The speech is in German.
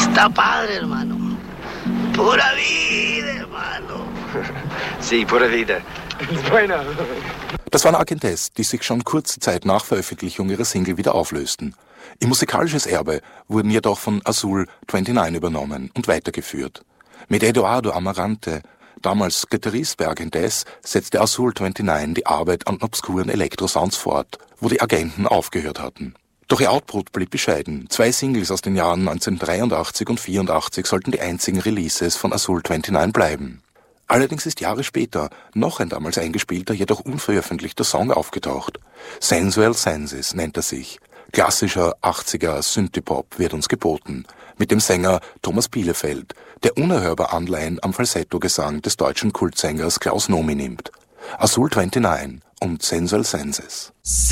Está padre, hermano. Pura vida, hermano. Sí, pura vida. Bueno. Das waren Argentez, die sich schon kurze Zeit nach Veröffentlichung ihrer Single wieder auflösten. Ihr musikalisches Erbe wurden jedoch von Azul 29 übernommen und weitergeführt. Mit Eduardo Amarante, damals Gitarrist bei Argentez, setzte Azul 29 die Arbeit an obskuren Elektrosounds fort, wo die Agenten aufgehört hatten. Doch ihr Output blieb bescheiden. 2 Singles aus den Jahren 1983 und 1984 sollten die einzigen Releases von Azul 29 bleiben. Allerdings ist Jahre später noch ein damals eingespielter, jedoch unveröffentlichter Song aufgetaucht. Sensual Senses nennt er sich. Klassischer 80er Synthie-Pop wird uns geboten. Mit dem Sänger Thomas Bielefeld, der unerhörbar Anleihen am Falsetto-Gesang des deutschen Kultsängers Klaus Nomi nimmt. Azul 29 und Sensual Senses.